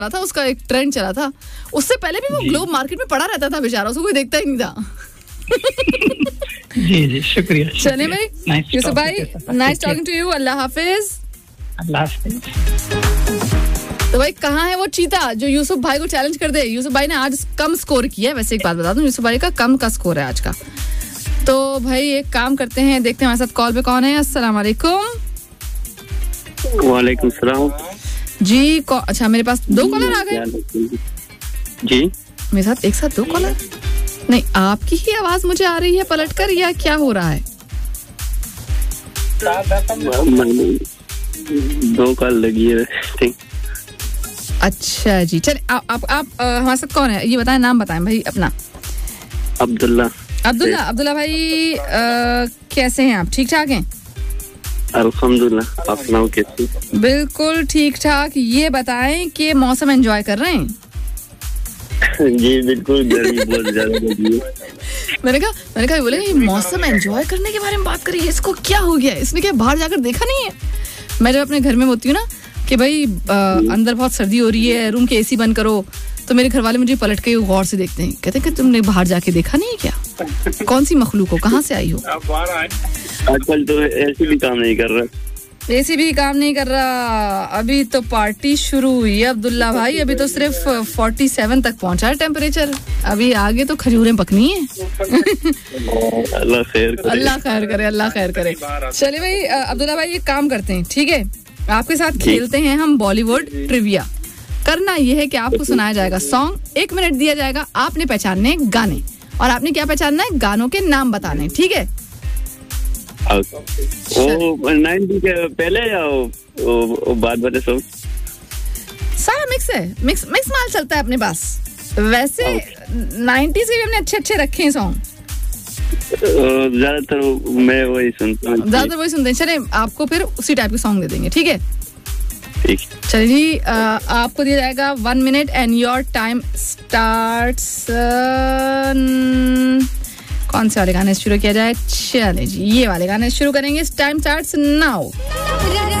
था, उसका एक ट्रेंड चला था, उससे पहले भी वो ग्लोब मार्केट में पड़ा रहता था बेचारा, उसको कोई देखता ही नहीं था। जी जी शुक्रिया। चले भाई यूसुफ भाई, नाइस टॉकिंग टू यू, अल्लाह हाफिज। अल्लाह हाफिज। तो भाई कहाँ है वो चीता जो यूसुफ भाई को चैलेंज कर दे? यूसुफ भाई ने आज कम स्कोर किया है, वैसे एक बात बता दूं, यूसुफ भाई का कम का स्कोर है आज का। तो भाई एक काम करते हैं, देखते हैं हमारे साथ कॉल पे कौन है। अस्सलाम वालेकुम। वालेकुम सलाम जी। अच्छा मेरे पास 2 कॉलर आ गए जी। मेरे साथ एक साथ 2 कॉलर? नहीं, आपकी ही आवाज मुझे आ रही है पलट कर, या क्या हो रहा है? 2 कॉल लगी है। अच्छा जी, चले आप हमारे साथ कौन है ये बताएं, नाम बताएं भाई अपना। अब्दुल्ला भाई, कैसे हैं आप? ठीक ठाक हैं? अल्हम्दुलिल्लाह, आप सुनाओ कैसे? बिल्कुल ठीक ठाक। ये बताएं कि मौसम एंजॉय कर रहे हैं? जी बिल्कुल, गर्मी बहुत ज्यादा लगी है। मैंने कहा बोले ये मौसम एंजॉय करने के बारे में बात करिए, इसको क्या हो गया? इसने क्या बाहर जाकर देखा नहीं है? मैं जब अपने घर में होती हूँ ना कि भाई अंदर बहुत सर्दी हो रही है, रूम के एसी बंद करो, तो मेरे घर वाले मुझे पलट के गौर से देखते हैं, कहते हैं कि तुमने बाहर जाके देखा नहीं है क्या? कौन सी मखलूक हो, कहाँ से आई हो? आजकल तो एसी भी काम नहीं कर रहा। एसी भी काम नहीं कर रहा। अभी तो पार्टी शुरू हुई है अब्दुल्ला भाई, अभी तो सिर्फ 47 तक पहुंचा है टेम्परेचर, अभी आगे तो खजूरें पकनी है। अल्लाह खैर करे। अल्लाह खैर करे। चलिए भाई अब्दुल्ला भाई एक काम करते हैं, ठीक है, आपके साथ खेलते हैं हम बॉलीवुड ट्रिविया। करना यह है कि आपको सुनाया जाएगा सॉन्ग, 1 मिनट दिया जाएगा, आपने पहचानने गाने, और आपने क्या पहचानना है? गानों के नाम बताने, ठीक है? वो 90 के पहले या वो बाद वाले सॉन्ग? सारा मिक्स है, मिक्स माल चलता है अपने पास। वैसे 90s के भी हमने अच्छे रखे हैं सॉन्ग, ज्यादातर मैं वही सुनता हूँ। चले आपको फिर उसी टाइप के सॉन्ग दे देंगे, ठीक है? ठीक। चलिए जी, आपको दिया जाएगा 1 minute and your time starts. कौन से वाले गाने शुरू किया जाए? चलिए जी, ये वाले गाने शुरू करेंगे। Time starts now.